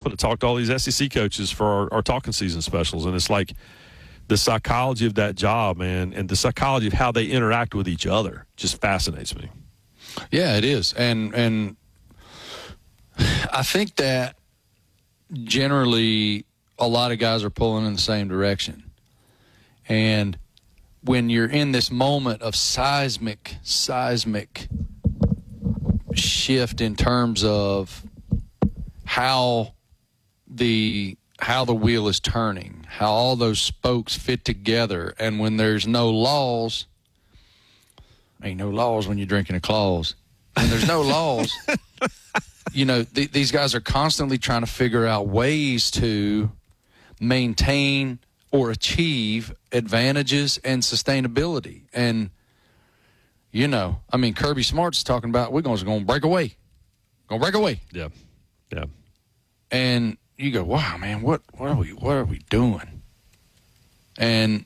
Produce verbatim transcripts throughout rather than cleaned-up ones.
and talk to all these S E C coaches for our, our talking season specials, and it's like the psychology of that job, man, and the psychology of how they interact with each other just fascinates me. Yeah, it is. And and I think that generally a lot of guys are pulling in the same direction. And when you're in this moment of seismic, seismic shift in terms of how the how the wheel is turning, how all those spokes fit together, and when there's no laws, ain't no laws when you're drinking a claws. When there's no laws, you know, th- these guys are constantly trying to figure out ways to maintain or achieve advantages and sustainability. And, you know, I mean, Kirby Smart's talking about we're going to break away. Going to break away. Yeah. Yeah. And you go, wow, man, what, what are we what are we doing? And,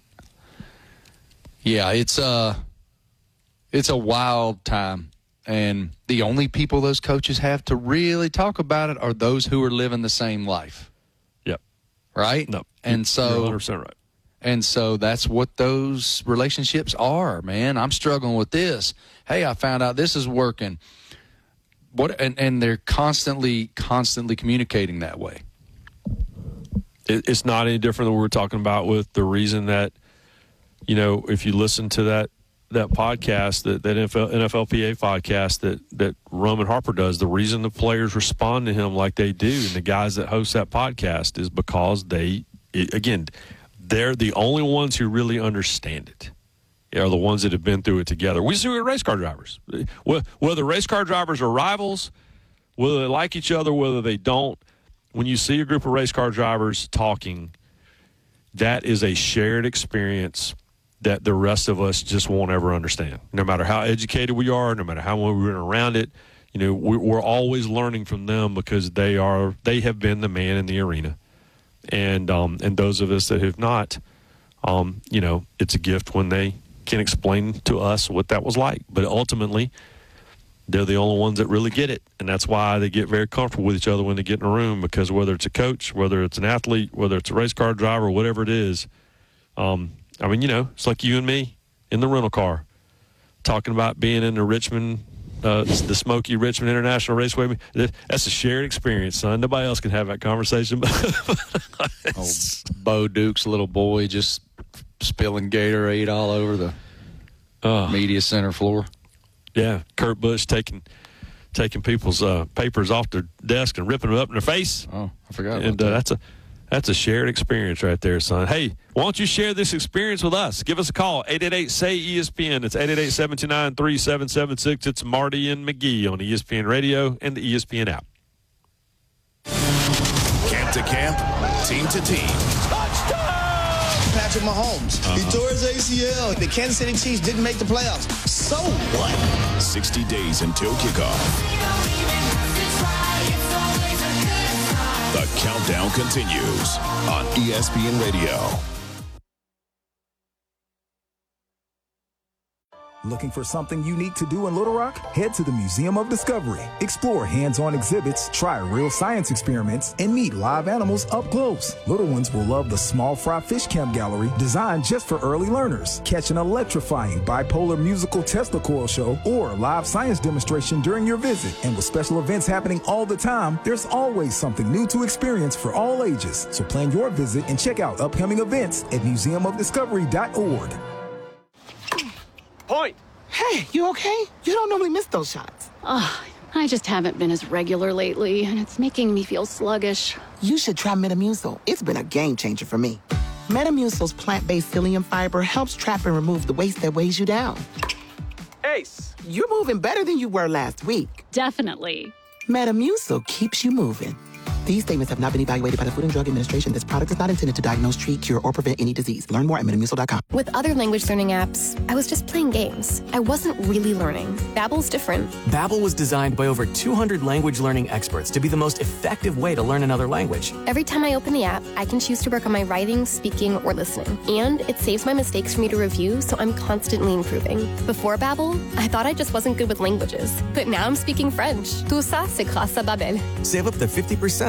yeah, it's uh it's a wild time. And the only people those coaches have to really talk about it are those who are living the same life. Yep. Right? No. And so you're one hundred percent right. And so that's what those relationships are, man. I'm struggling with this. Hey, I found out this is working. What and, and they're constantly, constantly communicating that way. It, it's not any different than what we're talking about with the reason that, you know, if you listen to that that podcast, that, that N F L, N F L P A podcast that, that Roman Harper does, the reason the players respond to him like they do and the guys that host that podcast is because they, it, again, they're the only ones who really understand it. Are the ones that have been through it together. We see it with race car drivers. Whether race car drivers are rivals, whether they like each other, whether they don't, when you see a group of race car drivers talking, that is a shared experience that the rest of us just won't ever understand. No matter how educated we are, no matter how long we've been around it, you know, we're always learning from them because they are they have been the man in the arena. And um, and those of us that have not, um, you know, it's a gift when they can explain to us what that was like. But ultimately, they're the only ones that really get it. And that's why they get very comfortable with each other when they get in a room, because whether it's a coach, whether it's an athlete, whether it's a race car driver, whatever it is, um, I mean, you know, it's like you and me in the rental car talking about being in the Richmond, uh, the Smoky Richmond International Raceway. That's a shared experience, son. Nobody else can have that conversation. Oh, Bo Duke's little boy just spilling Gatorade all over the uh, media center floor. Yeah, Kurt Busch taking taking people's uh, papers off their desk and ripping them up in their face. Oh, I forgot about and that. Uh, that's a that's a shared experience right there, son. Hey, why don't you share this experience with us? Give us a call, eight eight eight, S A Y, E S P N. It's eight eight eight, seven two nine, three seven seven six. It's Marty and McGee on E S P N Radio and the E S P N app. Camp to camp, team to team. Patrick Mahomes. Uh-huh. He tore his A C L. The Kansas City Chiefs didn't make the playoffs. So what? sixty days until kickoff. The countdown continues on E S P N Radio. Looking for something unique to do in Little Rock? Head to the Museum of Discovery. Explore hands-on exhibits, try real science experiments, and meet live animals up close. Little ones will love the Small Fry Fish Camp Gallery, designed just for early learners. Catch an electrifying bipolar musical Tesla coil show or a live science demonstration during your visit. And with special events happening all the time, there's always something new to experience for all ages. So plan your visit and check out upcoming events at museum of discovery dot org. Point. Hey, you okay? You don't normally miss those shots. Ugh, I just haven't been as regular lately, and it's making me feel sluggish. You should try Metamucil. It's been a game changer for me. Metamucil's plant-based psyllium fiber helps trap and remove the waste that weighs you down. Ace, you're moving better than you were last week. Definitely. Metamucil keeps you moving. These statements have not been evaluated by the Food and Drug Administration. This product is not intended to diagnose, treat, cure, or prevent any disease. Learn more at metamucil dot com. With other language learning apps, I was just playing games. I wasn't really learning. Babbel's different. Babbel was designed by over two hundred language learning experts to be the most effective way to learn another language. Every time I open the app, I can choose to work on my writing, speaking, or listening. And it saves my mistakes for me to review, so I'm constantly improving. Before Babbel, I thought I just wasn't good with languages. But now I'm speaking French. Tout ça, c'est grâce à Babbel. Save up to fifty percent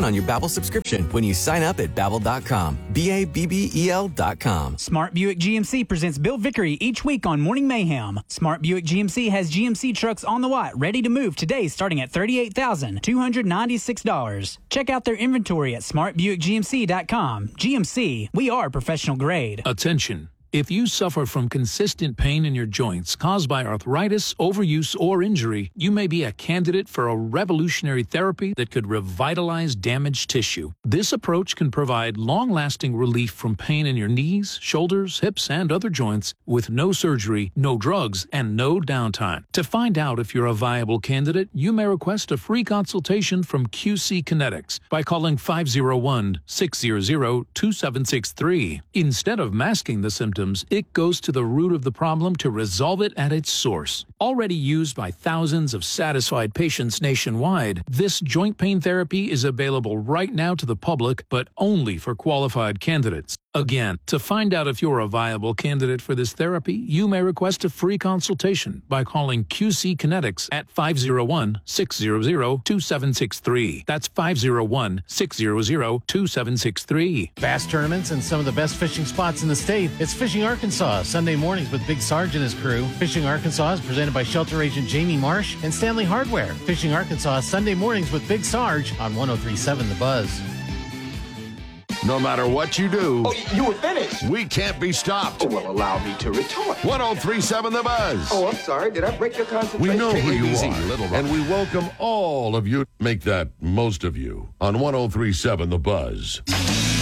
percent on your Babbel subscription when you sign up at babbel dot com. B A B B E L dot com. Smart Buick G M C presents Bill Vickery each week on Morning Mayhem. Smart Buick G M C has G M C trucks on the lot ready to move today starting at thirty-eight thousand two hundred ninety-six dollars. Check out their inventory at smart buick g m c dot com. G M C, we are professional grade. Attention. If you suffer from consistent pain in your joints caused by arthritis, overuse, or injury, you may be a candidate for a revolutionary therapy that could revitalize damaged tissue. This approach can provide long-lasting relief from pain in your knees, shoulders, hips, and other joints with no surgery, no drugs, and no downtime. To find out if you're a viable candidate, you may request a free consultation from Q C Kinetics by calling five oh one, six hundred, two seven six three. Instead of masking the symptoms, it goes to the root of the problem to resolve it at its source. Already used by thousands of satisfied patients nationwide, this joint pain therapy is available right now to the public, but only for qualified candidates. Again, to find out if you're a viable candidate for this therapy, you may request a free consultation by calling Q C Kinetics at five oh one, six hundred, two seven six three. That's five oh one, six hundred, two seven six three. Bass tournaments and some of the best fishing spots in the state. It's Fishing Arkansas, Sunday mornings with Big Sarge and his crew. Fishing Arkansas is presented by Shelter Agent Jamie Marsh and Stanley Hardware. Fishing Arkansas, Sunday mornings with Big Sarge on one oh three point seven The Buzz. No matter what you do, Oh, you were finished. we can't be stopped. Oh, well, allow me to retort. one oh three point seven The Buzz. Oh, I'm sorry. Did I break your concentration? We know who Take it you easy, are, Little Rock. and we welcome all of you. Make that most of you on one oh three point seven The Buzz.